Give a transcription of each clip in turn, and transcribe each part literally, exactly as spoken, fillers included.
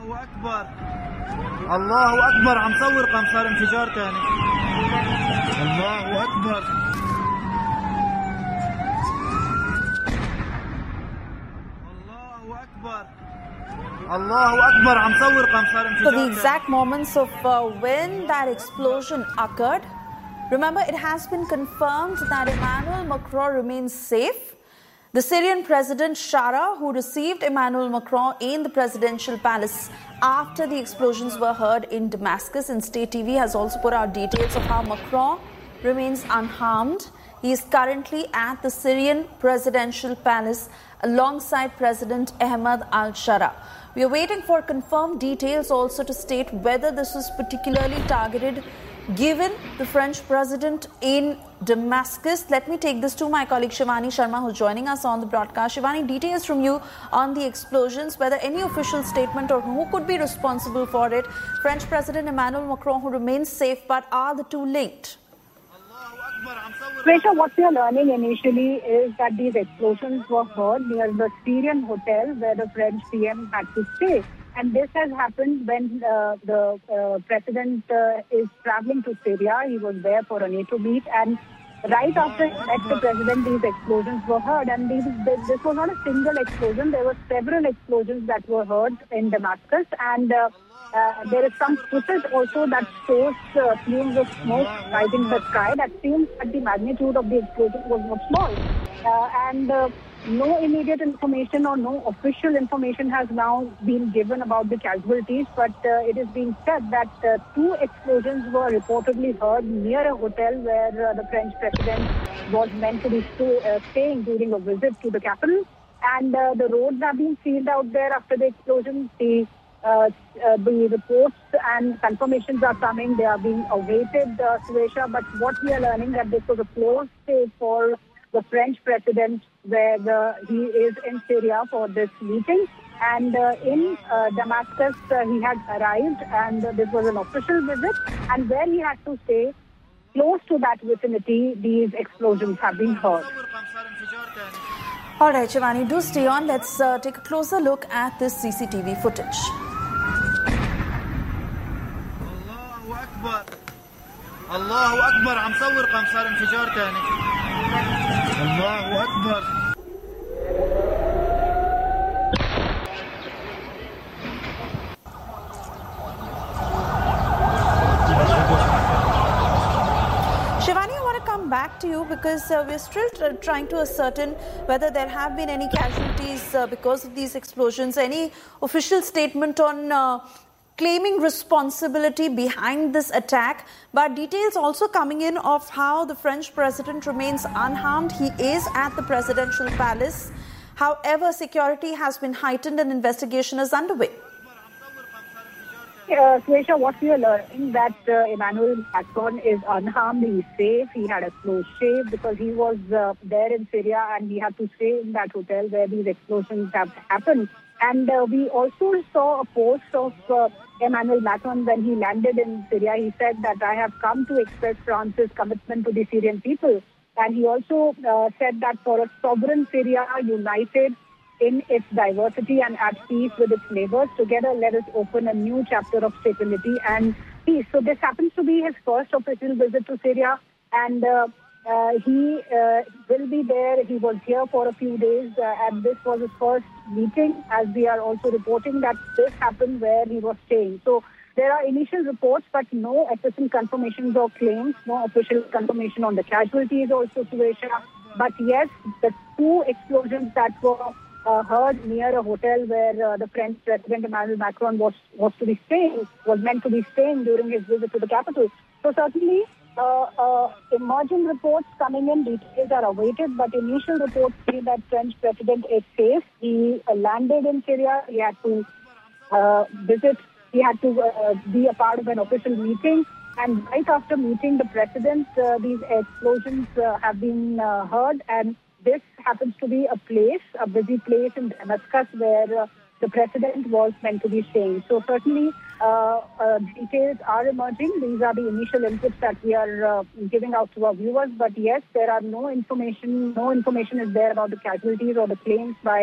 الله أكبر الله أكبر عم صور قمصان انفجار ثاني الله أكبر الله أكبر الله أكبر عم صور قمصان انفجار. So the exact moments of uh, when that explosion occurred. Remember, it has been confirmed that Emmanuel Macron remains safe. The Syrian President Shara, who received Emmanuel Macron in the presidential palace after the explosions were heard in Damascus, and State T V has also put out details of how Macron remains unharmed. He is currently at the Syrian presidential palace alongside President Ahmed al-Shara. We are waiting for confirmed details also to state whether this was particularly targeted given the French president in Damascus. Let me take this to my colleague Shivani Sharma, who's joining us on the broadcast. Shivani, details from you on the explosions, whether any official statement or who could be responsible for it. French President Emmanuel Macron, who remains safe, but are the two linked? Swesha, what we are learning initially is that these explosions were heard near the Syrian hotel where the French P M had to stay. And this has happened when uh, the uh, president uh, is traveling to Syria. He was there for a NATO meet, and right after he met the president, these explosions were heard. And these, this was not a single explosion. There were several explosions that were heard in Damascus. And uh, uh, there is some footage also that shows uh, plumes of smoke rising in the sky. That seems that the magnitude of the explosion was not small. Uh, and uh, No immediate information or no official information has now been given about the casualties, but uh, it is being said that uh, two explosions were reportedly heard near a hotel where uh, the French president was meant to be st- uh, staying during a visit to the capital. And uh, the roads have been sealed out there after the explosions. The, uh, uh, the reports and confirmations are coming. They are being awaited, uh, Suesha. But what we are learning that this was a close stay for the French president, where uh, he is in Syria for this meeting. And uh, in uh, Damascus, uh, he had arrived, and uh, this was an official visit. And where he had to stay, close to that vicinity, these explosions have been heard. All right, Shivani, do stay on. Let's uh, take a closer look at this C C T V footage. Allahu Akbar. Allahu Akbar. عم صور قمصان انفجار ثاني. الله أكبر. Shivani, I want to come back to you because uh, we're still t- trying to ascertain whether there have been any casualties uh, because of these explosions, any official statement on uh, claiming responsibility behind this attack, but details also coming in of how the French president remains unharmed. He is at the presidential palace. However, security has been heightened and investigation is underway. Uh, Suesha, what we are learning that uh, Emmanuel Macron is unharmed, he is safe, he had a close shave because he was uh, there in Syria and he had to stay in that hotel where these explosions have happened. And uh, we also saw a post of uh, Emmanuel Macron when he landed in Syria. He said that I have come to express France's commitment to the Syrian people. And he also uh, said that for a sovereign Syria united in its diversity and at peace with its neighbors, together let us open a new chapter of stability and peace. So this happens to be his first official visit to Syria. And uh, Uh, he uh, will be there. He was here for a few days uh, and this was his first meeting, as we are also reporting that this happened where he was staying. So there are initial reports but no official confirmations or claims, no official confirmation on the casualties also, Suesha. But yes, the two explosions that were uh, heard near a hotel where uh, the French President Emmanuel Macron was, was to be staying, was meant to be staying during his visit to the capital. So certainly, Uh, uh, emerging reports coming in, details are awaited, but initial reports say that French president is safe. He uh, landed in Syria. He had to uh, visit. He had to uh, be a part of an official meeting. And right after meeting the president, uh, these explosions uh, have been uh, heard. And this happens to be a place, a busy place in Damascus where uh, the president was meant to be staying. So certainly, Uh, uh, details are emerging. These are the initial inputs that we are uh, giving out to our viewers. But yes, there are no information, no information is there about the casualties or the claims by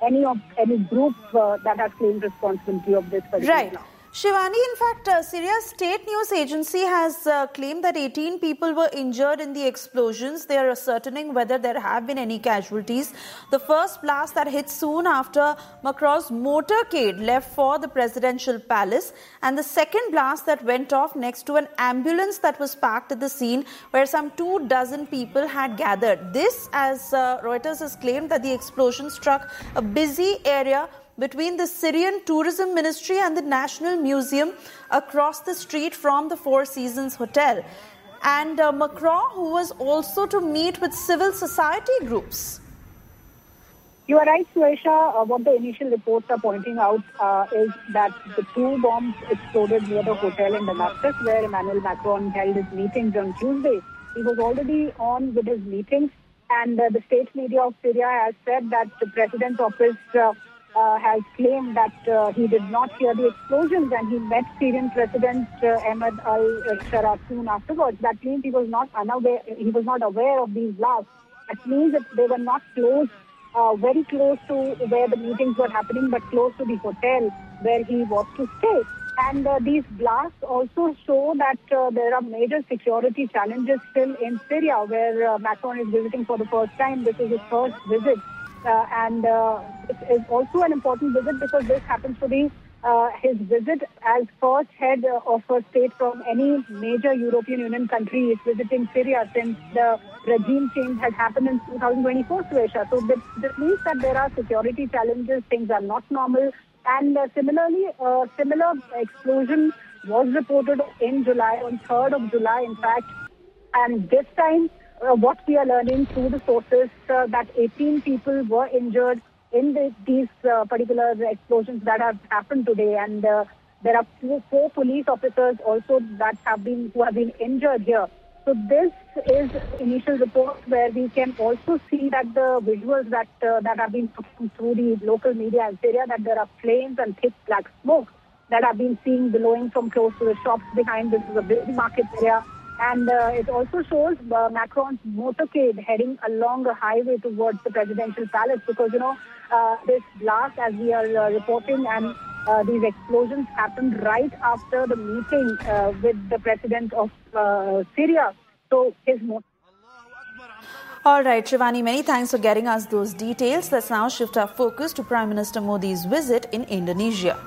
any of any group uh, that has claimed responsibility of this particular Right. blast. Shivani, in fact, uh, Syria's state news agency has uh, claimed that eighteen people were injured in the explosions. They are ascertaining whether there have been any casualties. The first blast that hit soon after Macron's motorcade left for the presidential palace, and the second blast that went off next to an ambulance that was parked at the scene where some two dozen people had gathered. This, as uh, Reuters has claimed, that the explosion struck a busy area between the Syrian Tourism Ministry and the National Museum across the street from the Four Seasons Hotel. And uh, Macron, who was also to meet with civil society groups. You are right, Suesha. Uh, what the initial reports are pointing out uh, is that the two bombs exploded near the hotel in Damascus, where Emmanuel Macron held his meetings on Tuesday. He was already on with his meetings, and uh, the state media of Syria has said that the president's office uh, Uh, has claimed that uh, he did not hear the explosions, and he met Syrian President uh, Ahmed al-Shara soon afterwards. That means he was not unaware. He was not aware of these blasts. That means that they were not close, uh, very close to where the meetings were happening, but close to the hotel where he was to stay. And uh, these blasts also show that uh, there are major security challenges still in Syria, where uh, Macron is visiting for the first time. This is his first visit. Uh, and uh, it is also an important visit because this happens to be uh, his visit as first head uh, of a state from any major European Union country is visiting Syria since the regime change had happened in two thousand twenty-four, Suesha. So this, this means that there are security challenges, things are not normal. And uh, similarly, a uh, similar explosion was reported in July, on third of July, in fact. And this time, Uh, what we are learning through the sources uh, that eighteen people were injured in the, these uh, particular explosions that have happened today, and uh, there are four, four police officers also that have been who have been injured here. So this is initial report where we can also see that the visuals that uh, that have been put through the local media in Syria, that there are flames and thick black smoke that have been seen billowing from close to the shops behind. This is a busy market area. And uh, it also shows uh, Macron's motorcade heading along a highway towards the presidential palace, because, you know, uh, this blast, as we are uh, reporting, and uh, these explosions happened right after the meeting uh, with the president of uh, Syria. So his motorcade. All right, Shivani, many thanks for getting us those details. Let's now shift our focus to Prime Minister Modi's visit in Indonesia.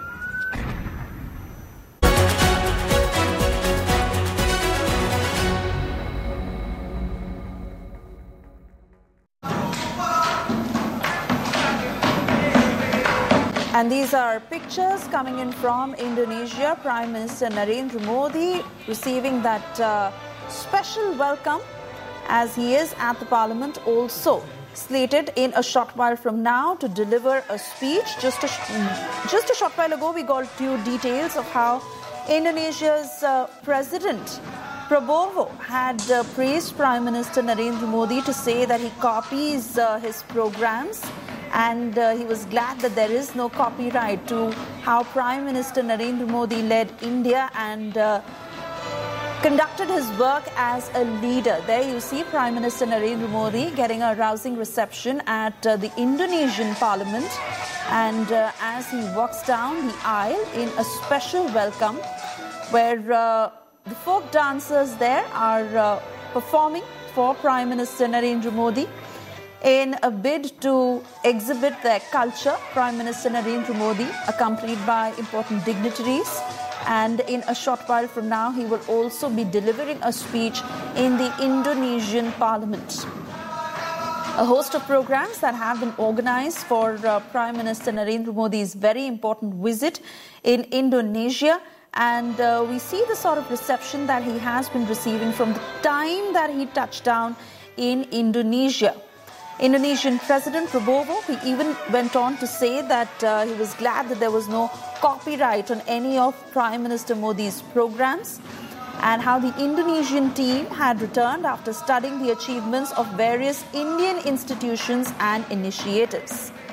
And these are pictures coming in from Indonesia. Prime Minister Narendra Modi receiving that uh, special welcome as he is at the parliament, also slated in a short while from now to deliver a speech. Just a, just a short while ago, we got you details of how Indonesia's uh, president Prabowo had uh, praised Prime Minister Narendra Modi to say that he copies uh, his programs. And uh, he was glad that there is no copyright to how Prime Minister Narendra Modi led India and uh, conducted his work as a leader. There you see Prime Minister Narendra Modi getting a rousing reception at uh, the Indonesian Parliament. And uh, as he walks down the aisle in a special welcome, where uh, the folk dancers there are uh, performing for Prime Minister Narendra Modi. In a bid to exhibit their culture, Prime Minister Narendra Modi, accompanied by important dignitaries, and in a short while from now, he will also be delivering a speech in the Indonesian Parliament. A host of programs that have been organized for uh, Prime Minister Narendra Modi's very important visit in Indonesia. And uh, we see the sort of reception that he has been receiving from the time that he touched down in Indonesia. Indonesian President Prabowo, he even went on to say that uh, he was glad that there was no copyright on any of Prime Minister Modi's programs, and how the Indonesian team had returned after studying the achievements of various Indian institutions and initiatives.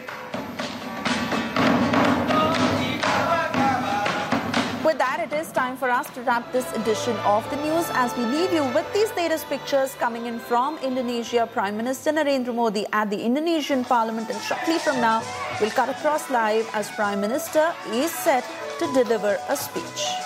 With that, it is time for us to wrap this edition of the news as we leave you with these latest pictures coming in from Indonesia. Prime Minister Narendra Modi at the Indonesian Parliament, and shortly from now, We'll cut across live as Prime Minister is set to deliver a speech.